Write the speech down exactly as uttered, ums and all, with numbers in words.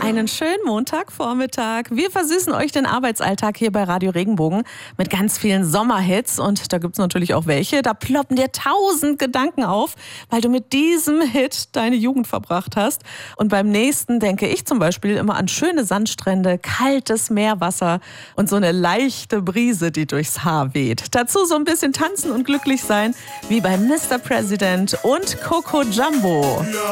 Einen schönen Montagvormittag. Wir versüßen euch den Arbeitsalltag hier bei Radio Regenbogen mit ganz vielen Sommerhits. Und da gibt es natürlich auch welche. Da ploppen dir tausend Gedanken auf, weil du mit diesem Hit deine Jugend verbracht hast. Und beim nächsten denke ich zum Beispiel immer an schöne Sandstrände, kaltes Meerwasser und so eine leichte Brise, die durchs Haar weht. Dazu so ein bisschen tanzen und glücklich sein, wie bei Mister President und Coco Jumbo.